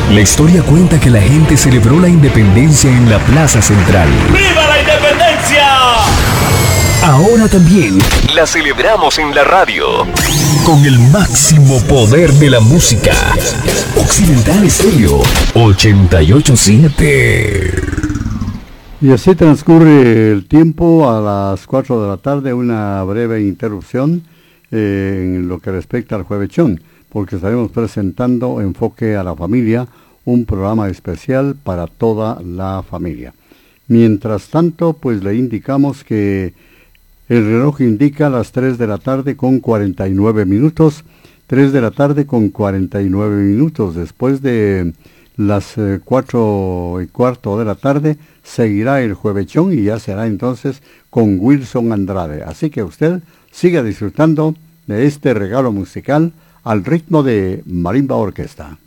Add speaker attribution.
Speaker 1: La historia cuenta que la gente celebró la independencia en la Plaza Central.
Speaker 2: ¡Viva la independencia!
Speaker 1: Ahora también la celebramos en la radio. Con el máximo poder de la música. Occidental Estéreo 88.7.
Speaker 3: Y así transcurre el tiempo. A las 4 de la tarde, una breve interrupción en lo que respecta al Juevechón, porque estaremos presentando Enfoque a la Familia, un programa especial para toda la familia. Mientras tanto, pues le indicamos que el reloj indica las 3 de la tarde con 49 minutos, 3 de la tarde con 49 minutos. Después de las 4:15 de la tarde, seguirá el Juevechón y ya será entonces con Wilson Andrade. Así que usted siga disfrutando de este regalo musical al ritmo de Marimba Orquesta.